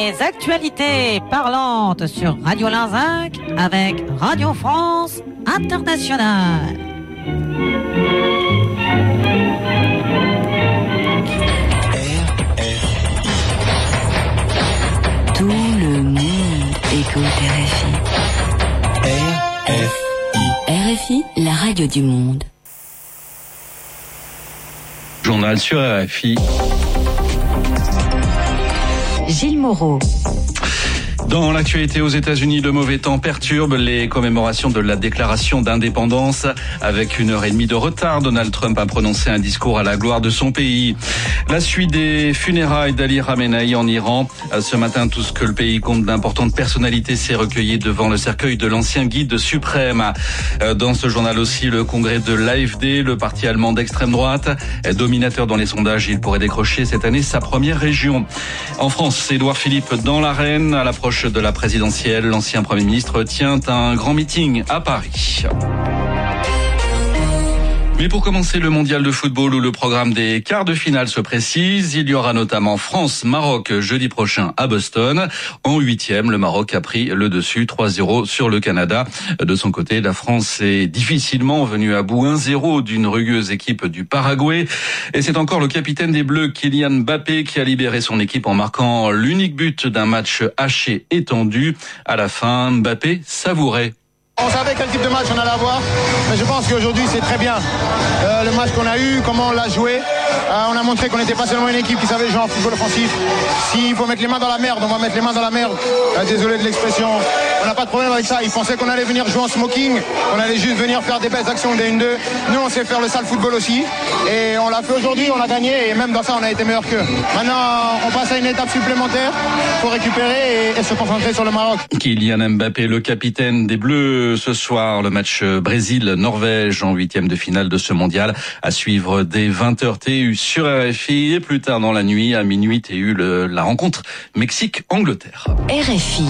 Les actualités parlantes sur Radio Linzinc avec Radio France Internationale. Tout le monde écoute RFI. RFI, la radio du monde. Journal sur RFI. Gilles Moreau. Dans l'actualité aux États-Unis, le mauvais temps perturbe les commémorations de la déclaration d'indépendance. Avec 1h30 de retard, Donald Trump a prononcé un discours à la gloire de son pays. La suite des funérailles d'Ali Khamenei en Iran. Ce matin, tout ce que le pays compte d'importantes personnalités s'est recueilli devant le cercueil de l'ancien guide suprême. Dans ce journal aussi, le congrès de l'AfD, le parti allemand d'extrême droite. Dominateur dans les sondages, il pourrait décrocher cette année sa première région. En France, Édouard Philippe dans l'arène à l'approche de la présidentielle. L'ancien Premier ministre tient un grand meeting à Paris. Mais pour commencer, le mondial de football où le programme des quarts de finale se précise. Il y aura notamment France-Maroc jeudi prochain à Boston. En 8e, le Maroc a pris le dessus 3-0 sur le Canada. De son côté, la France est difficilement venue à bout 1-0 d'une rugueuse équipe du Paraguay. Et c'est encore le capitaine des Bleus, Kylian Mbappé, qui a libéré son équipe en marquant l'unique but d'un match haché et tendu. À la fin, Mbappé savourait. On savait quel type de match on allait avoir, mais je pense qu'aujourd'hui c'est très bien. Le match qu'on a eu, comment on l'a joué, on a montré qu'on n'était pas seulement une équipe qui savait jouer en football offensif. S'il faut mettre les mains dans la merde, on va mettre les mains dans la merde. Désolé de l'expression, on n'a pas de problème avec ça. Ils pensaient qu'on allait venir jouer en smoking, qu'on allait juste venir faire des belles actions des 1-2. Nous on sait faire le sale football aussi, et on l'a fait aujourd'hui, on a gagné, et même dans ça on a été meilleur qu'eux. Maintenant on passe à une étape supplémentaire pour récupérer et se concentrer sur le Maroc. Kylian Mbappé, le capitaine des Bleus. Ce soir, le match Brésil-Norvège en 8e de finale de ce mondial à suivre dès 20h TU sur RFI et plus tard dans la nuit à minuit TU la rencontre Mexique-Angleterre. RFI.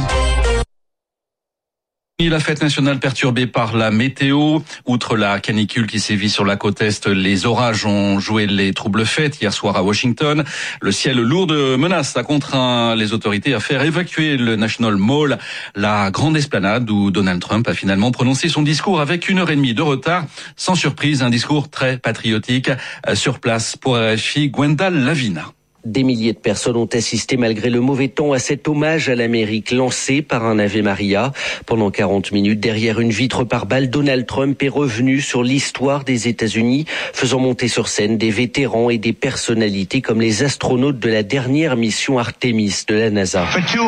La fête nationale perturbée par la météo. Outre la canicule qui sévit sur la côte Est, les orages ont joué les troubles fêtes hier soir à Washington. Le ciel lourd de menaces a contraint les autorités à faire évacuer le National Mall, la grande esplanade où Donald Trump a finalement prononcé son discours avec 1h30 de retard. Sans surprise, un discours très patriotique. Sur place pour RFI, Gwendal Lavina. Des milliers de personnes ont assisté malgré le mauvais temps à cet hommage à l'Amérique lancé par un Ave Maria. Pendant 40 minutes, derrière une vitre par balle, Donald Trump est revenu sur l'histoire des États-Unis, faisant monter sur scène des vétérans et des personnalités comme les astronautes de la dernière mission Artemis de la NASA.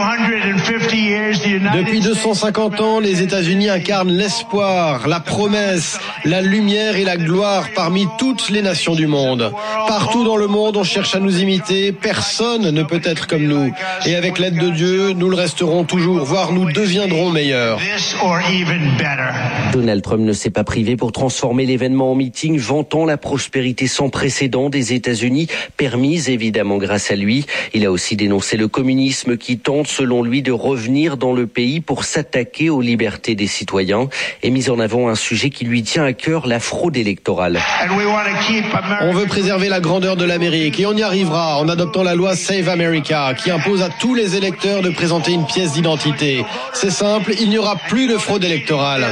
Depuis 250 ans, les États-Unis incarnent l'espoir, la promesse, la lumière et la gloire parmi toutes les nations du monde. Partout dans le monde, on cherche à nous imiter. Personne ne peut être comme nous. Et avec l'aide de Dieu, nous le resterons toujours, voire nous deviendrons meilleurs. Donald Trump ne s'est pas privé pour transformer l'événement en meeting, vantant la prospérité sans précédent des États-Unis, permise évidemment grâce à lui. Il a aussi dénoncé le communisme qui tente, selon lui, de revenir dans le pays pour s'attaquer aux libertés des citoyens et mis en avant un sujet qui lui tient à cœur, la fraude électorale. On veut préserver la grandeur de l'Amérique et on y arrivera en adoptant la loi Save America qui impose à tous les électeurs de présenter une pièce d'identité. C'est simple, il n'y aura plus de fraude électorale.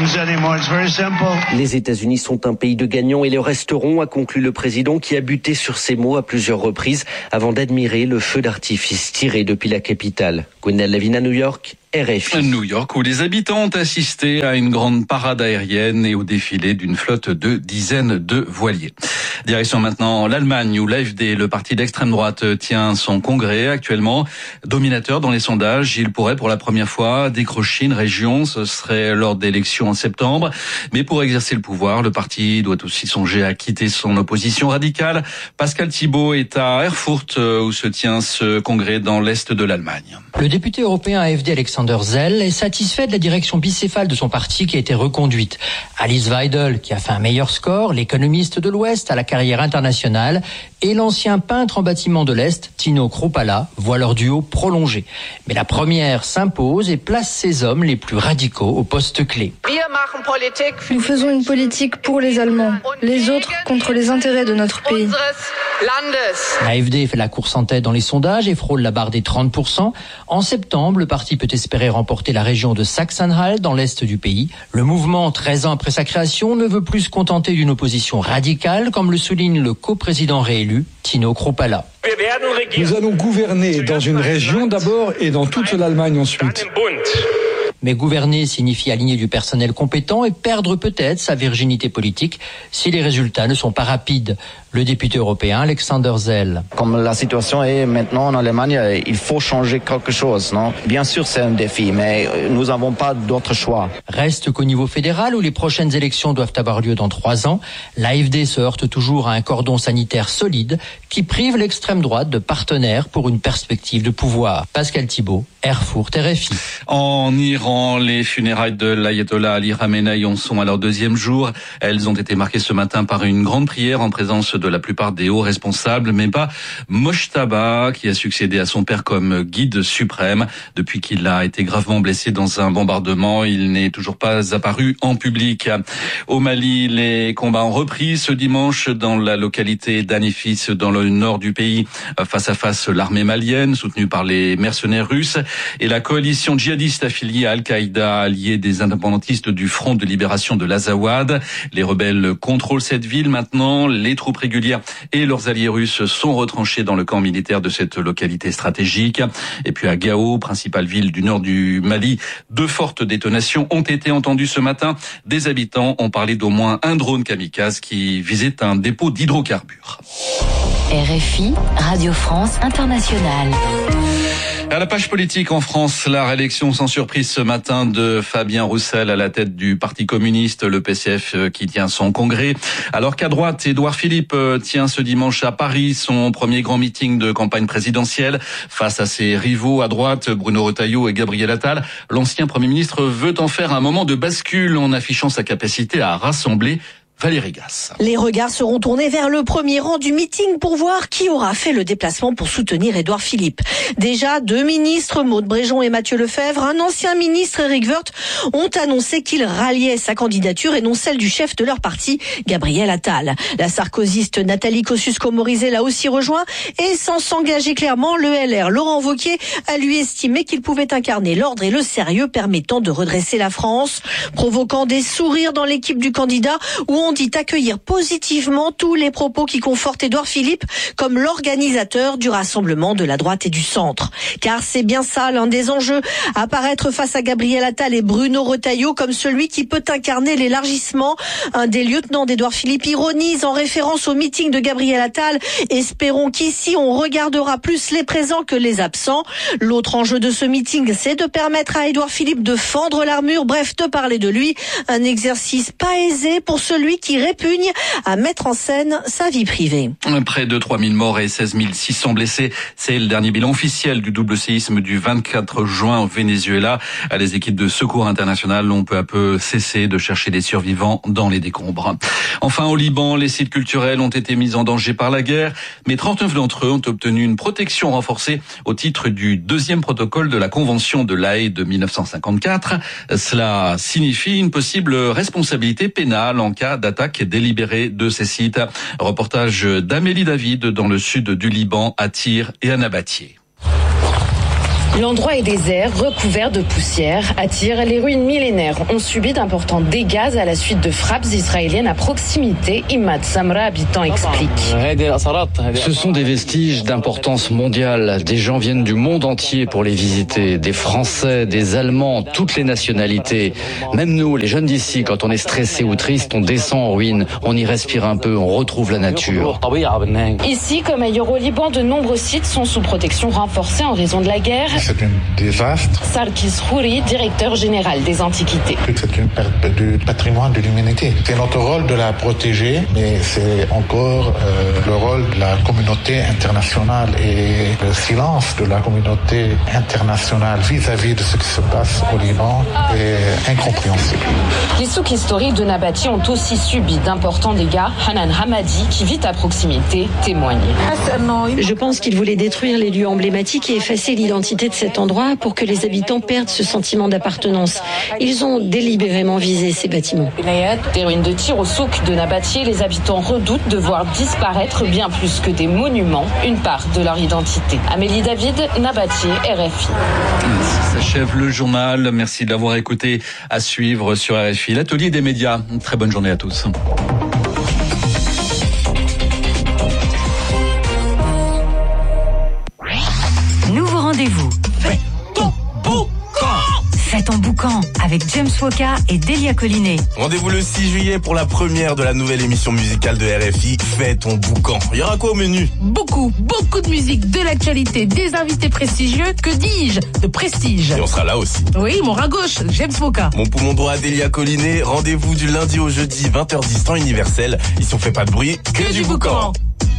Les États-Unis sont un pays de gagnants et le resteront, a conclu le président qui a buté sur ces mots à plusieurs reprises avant d'admirer le feu d'artifice tiré depuis la capitale. Gwendal Lavina, New York. RFI. New York, où les habitants ont assisté à une grande parade aérienne et au défilé d'une flotte de dizaines de voiliers. Direction maintenant l'Allemagne, où l'AfD, le parti d'extrême droite, tient son congrès actuellement. Dominateur dans les sondages, il pourrait pour la première fois décrocher une région. Ce serait lors d'élections en septembre. Mais pour exercer le pouvoir, le parti doit aussi songer à quitter son opposition radicale. Pascal Thibault est à Erfurt, où se tient ce congrès dans l'est de l'Allemagne. Le député européen AfD Alexander Zell est satisfait de la direction bicéphale de son parti qui a été reconduite. Alice Weidel, qui a fait un meilleur score, l'économiste de l'Ouest à la carrière internationale, et l'ancien peintre en bâtiment de l'Est, Tino Kruppala, voient leur duo prolongé. Mais la première s'impose et place ses hommes les plus radicaux au poste clé. Nous faisons une politique pour les Allemands, les autres contre les intérêts de notre pays. L'AfD fait la course en tête dans les sondages et frôle la barre des 30%. En septembre, le parti peut espérer remporter la région de Sachsen-Anhalt dans l'est du pays. Le mouvement, 13 ans après sa création, ne veut plus se contenter d'une opposition radicale, comme le souligne le coprésident réélu, Tino Kruppala. Nous allons gouverner dans une région d'abord et dans toute l'Allemagne ensuite. Mais gouverner signifie aligner du personnel compétent et perdre peut-être sa virginité politique si les résultats ne sont pas rapides. Le député européen Alexander Zell. Comme la situation est maintenant en Allemagne, il faut changer quelque chose, non ? Bien sûr, c'est un défi, mais nous n'avons pas d'autre choix. Reste qu'au niveau fédéral, où les prochaines élections doivent avoir lieu dans 3 ans, l'AfD se heurte toujours à un cordon sanitaire solide qui prive l'extrême droite de partenaires pour une perspective de pouvoir. Pascal Thibault, Erfurt, RFI. En Iran, les funérailles de l'ayatollah Ali Khamenei en sont à leur 2e jour. Elles ont été marquées ce matin par une grande prière en présence de la plupart des hauts responsables, mais pas Mojtaba, qui a succédé à son père comme guide suprême. Depuis qu'il a été gravement blessé dans un bombardement, il n'est toujours pas apparu en public. Au Mali, les combats ont repris ce dimanche dans la localité d'Anifis, dans le nord du pays. Face à face, l'armée malienne, soutenue par les mercenaires russes, et la coalition djihadiste affiliée à Al-Qaïda, alliée des indépendantistes du Front de libération de l'Azawad. Les rebelles contrôlent cette ville maintenant. Les troupes régulières et leurs alliés russes sont retranchés dans le camp militaire de cette localité stratégique. Et puis à Gao, principale ville du nord du Mali, 2 fortes détonations ont été entendues ce matin. Des habitants ont parlé d'au moins un drone kamikaze qui visait un dépôt d'hydrocarbures. RFI, Radio France Internationale. À la page politique en France, la réélection sans surprise ce matin de Fabien Roussel à la tête du Parti communiste, le PCF qui tient son congrès. Alors qu'à droite, Édouard Philippe tient ce dimanche à Paris son premier grand meeting de campagne présidentielle. Face à ses rivaux à droite, Bruno Retailleau et Gabriel Attal, l'ancien Premier ministre veut en faire un moment de bascule en affichant sa capacité à rassembler. Valérie Gasse. Les regards seront tournés vers le premier rang du meeting pour voir qui aura fait le déplacement pour soutenir Édouard Philippe. Déjà, 2 ministres, Maud Bréjon et Mathieu Lefebvre, un ancien ministre, Éric Woerth, ont annoncé qu'ils ralliaient sa candidature et non celle du chef de leur parti, Gabriel Attal. La sarkozyste Nathalie Kosciusko-Morizet l'a aussi rejoint et sans s'engager clairement, le LR Laurent Wauquiez a lui estimé qu'il pouvait incarner l'ordre et le sérieux permettant de redresser la France, provoquant des sourires dans l'équipe du candidat où on dit accueillir positivement tous les propos qui confortent Édouard Philippe comme l'organisateur du rassemblement de la droite et du centre. Car c'est bien ça l'un des enjeux, apparaître face à Gabriel Attal et Bruno Retailleau comme celui qui peut incarner l'élargissement. Un des lieutenants d'Édouard Philippe ironise en référence au meeting de Gabriel Attal. Espérons qu'ici on regardera plus les présents que les absents. L'autre enjeu de ce meeting, c'est de permettre à Édouard Philippe de fendre l'armure, bref, de parler de lui. Un exercice pas aisé pour celui qui répugne à mettre en scène sa vie privée. Près de 3000 morts et 16 600 blessés. C'est le dernier bilan officiel du double séisme du 24 juin au Venezuela. Les équipes de secours internationales ont peu à peu cessé de chercher des survivants dans les décombres. Enfin, au Liban, les sites culturels ont été mis en danger par la guerre, mais 39 d'entre eux ont obtenu une protection renforcée au titre du 2e protocole de la Convention de La Haye de 1954. Cela signifie une possible responsabilité pénale en cas d'attaque délibérée de ces sites. Reportage d'Amélie David dans le sud du Liban, à Tyr et à Nabatieh. L'endroit est désert, recouvert de poussière. À Tyr, les ruines millénaires ont subi d'importants dégâts à la suite de frappes israéliennes à proximité. Imad Samra, habitant, explique. Ce sont des vestiges d'importance mondiale. Des gens viennent du monde entier pour les visiter. Des Français, des Allemands, toutes les nationalités. Même nous, les jeunes d'ici, quand on est stressé ou triste, on descend en ruine, on y respire un peu, on retrouve la nature. Ici, comme ailleurs au Liban, de nombreux sites sont sous protection renforcée en raison de la guerre. C'est un désastre. Sarkis Khouri, directeur général des Antiquités. C'est une perte du patrimoine de l'humanité. C'est notre rôle de la protéger, mais c'est encore le rôle de la communauté internationale et le silence de la communauté internationale vis-à-vis de ce qui se passe au Liban est incompréhensible. Les souks historiques de Nabati ont aussi subi d'importants dégâts. Hanan Hamadi, qui vit à proximité, témoigne. Je pense qu'ils voulaient détruire les lieux emblématiques et effacer l'identité de cet endroit pour que les habitants perdent ce sentiment d'appartenance. Ils ont délibérément visé ces bâtiments. Des ruines de tir au souk de Nabati, les habitants redoutent de voir disparaître bien plus que des monuments, une part de leur identité. Amélie David, Nabati, RFI. S'achève le journal. Merci de l'avoir écouté. À suivre sur RFI. L'atelier des médias. Une très bonne journée à tous. Nouveau rendez-vous. Fais ton boucan. Fais ton boucan avec James Woka et Delia Collinet. Rendez-vous le 6 juillet pour la première de la nouvelle émission musicale de RFI, Fais ton boucan. Il y aura quoi au menu? Beaucoup de musique, de l'actualité, des invités prestigieux, que dis-je, de prestige. Et on sera là aussi. Oui, mon rein gauche, James Woka. Mon poumon droit, Delia Collinet. Rendez-vous du lundi au jeudi, 20h10, temps universel. Ici on fait pas de bruit, que du boucan.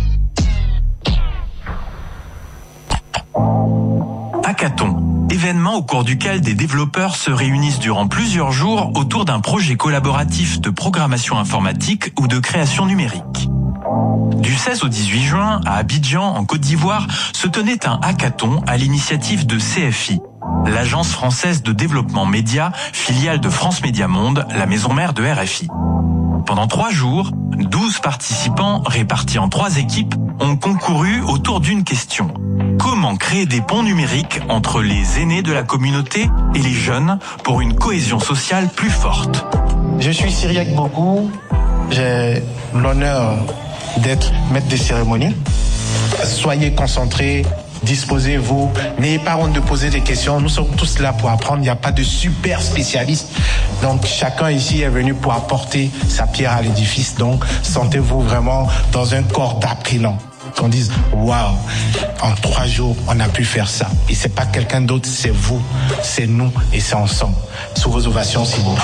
Hackathon, événement au cours duquel des développeurs se réunissent durant plusieurs jours autour d'un projet collaboratif de programmation informatique ou de création numérique. Du 16 au 18 juin, à Abidjan, en Côte d'Ivoire, se tenait un hackathon à l'initiative de CFI, l'agence française de développement média, filiale de France Média Monde, la maison mère de RFI. Pendant 3 jours, 12 participants répartis en 3 équipes ont concouru autour d'une question. Comment créer des ponts numériques entre les aînés de la communauté et les jeunes pour une cohésion sociale plus forte? Je suis Cyriac Bokou. J'ai l'honneur d'être maître de cérémonie. Soyez concentrés, disposez-vous. N'ayez pas honte de poser des questions. Nous sommes tous là pour apprendre. Il n'y a pas de super spécialistes. Donc, chacun ici est venu pour apporter sa pierre à l'édifice. Donc, sentez-vous vraiment dans un corps d'apprenant. Qu'on dise, waouh, en 3 jours, on a pu faire ça. Et c'est pas quelqu'un d'autre, c'est vous, c'est nous et c'est ensemble. Sous vos ovations, s'il vous plaît.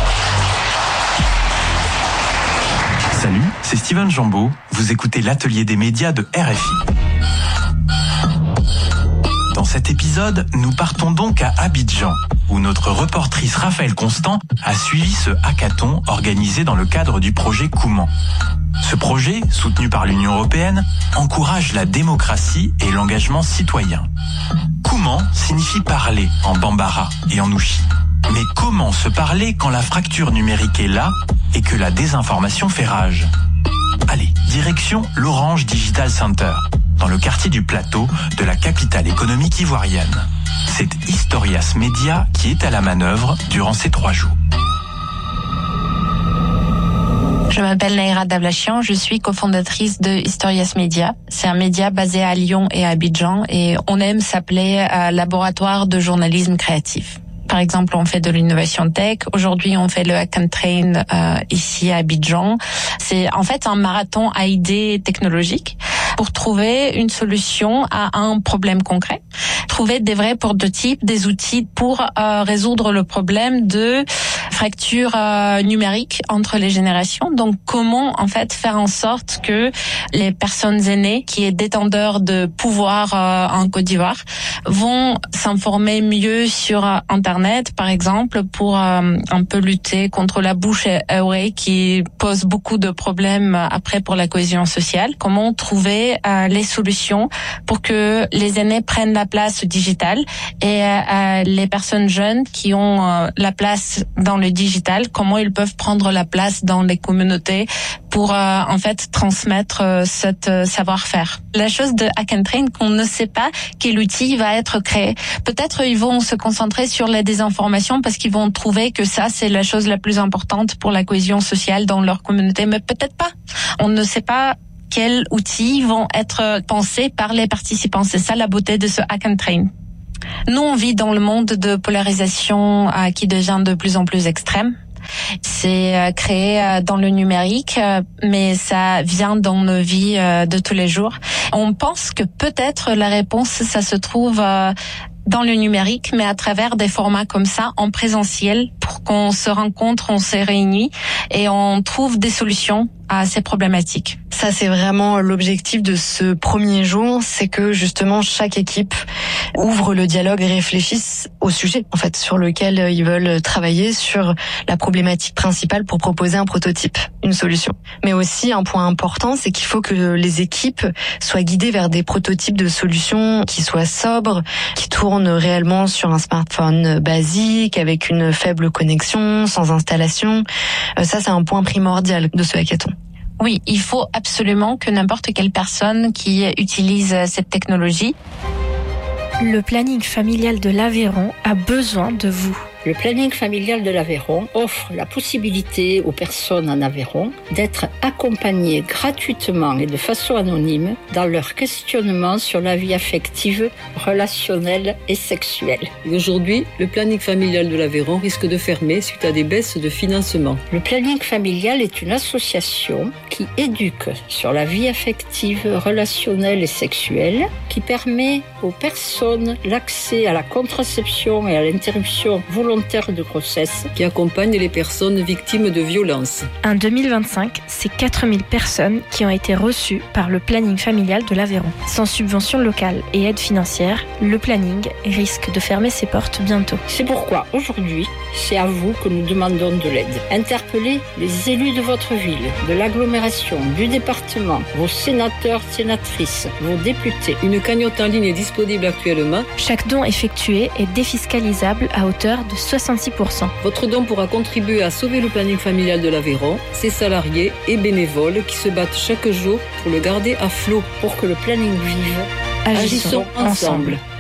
Salut, c'est Steven Jambeau. Vous écoutez l'atelier des médias de RFI. Dans cet épisode, nous partons donc à Abidjan, où notre reportrice Raphaël Constant a suivi ce hackathon organisé dans le cadre du projet Kouman. Ce projet, soutenu par l'Union européenne, encourage la démocratie et l'engagement citoyen. Kouman signifie parler en bambara et en ouchi. Mais comment se parler quand la fracture numérique est là et que la désinformation fait rage? Allez, direction l'Orange Digital Center, dans le quartier du Plateau de la capitale économique ivoirienne. C'est Historias Media qui est à la manœuvre durant ces 3 jours. Je m'appelle Naïra Davlachian, je suis cofondatrice de Historias Media. C'est un média basé à Lyon et à Abidjan et on aime s'appeler laboratoire de journalisme créatif. Par exemple, on fait de l'innovation tech. Aujourd'hui, on fait le Hack and Train ici à Abidjan. C'est en fait un marathon à idées technologiques pour trouver une solution à un problème concret. Trouver des vrais prototypes, des outils pour résoudre le problème de fracture numérique entre les générations. Donc, comment en fait faire en sorte que les personnes aînées, qui est détenteurs de pouvoir en Côte d'Ivoire, vont s'informer mieux sur Internet, par exemple, pour un peu lutter contre la bouche à oreille qui pose beaucoup de problèmes après pour la cohésion sociale. Comment trouver les solutions pour que les aînés prennent la place digitale et les personnes jeunes qui ont la place dans le digital, comment ils peuvent prendre la place dans les communautés pour en fait transmettre cette savoir-faire. La chose de Hack and Train, qu'on ne sait pas quel outil va être créé. Peut-être ils vont se concentrer sur la désinformation parce qu'ils vont trouver que ça c'est la chose la plus importante pour la cohésion sociale dans leur communauté, mais peut-être pas. On ne sait pas quels outils vont être pensés par les participants. C'est ça la beauté de ce Hack and Train. Nous, on vit dans le monde de polarisation qui devient de plus en plus extrême. C'est créé dans le numérique, mais ça vient dans nos vies de tous les jours. On pense que peut-être la réponse, ça se trouve dans le numérique, mais à travers des formats comme ça, en présentiel, pour qu'on se rencontre, on se réunit et on trouve des solutions à ces problématiques. Ça, c'est vraiment l'objectif de ce premier jour, c'est que justement chaque équipe ouvre le dialogue et réfléchisse au sujet, en fait, sur lequel ils veulent travailler, sur la problématique principale pour proposer un prototype, une solution. Mais aussi, un point important, c'est qu'il faut que les équipes soient guidées vers des prototypes de solutions qui soient sobres, qui tournent réellement sur un smartphone basique, avec une faible connexion, sans installation. Ça, c'est un point primordial de ce hackathon. Oui, il faut absolument que n'importe quelle personne qui utilise cette technologie. Le planning familial de l'Aveyron a besoin de vous. Le planning familial de l'Aveyron offre la possibilité aux personnes en Aveyron d'être accompagnées gratuitement et de façon anonyme dans leur questionnement sur la vie affective, relationnelle et sexuelle. Et aujourd'hui, le planning familial de l'Aveyron risque de fermer suite à des baisses de financement. Le planning familial est une association qui éduque sur la vie affective, relationnelle et sexuelle, qui permet aux personnes l'accès à la contraception et à l'interruption volontaire de grossesse, qui accompagne les personnes victimes de violences. En 2025, c'est 4000 personnes qui ont été reçues par le planning familial de l'Aveyron. Sans subvention locale et aide financière, le planning risque de fermer ses portes bientôt. C'est pourquoi aujourd'hui, c'est à vous que nous demandons de l'aide. Interpellez les élus de votre ville, de l'agglomération, du département, vos sénateurs, sénatrices, vos députés. Une cagnotte en ligne est disponible actuellement. Chaque don effectué est défiscalisable à hauteur de 66%. Votre don pourra contribuer à sauver le planning familial de l'Aveyron, ses salariés et bénévoles qui se battent chaque jour pour le garder à flot. Pour que le planning vive, agissons ensemble.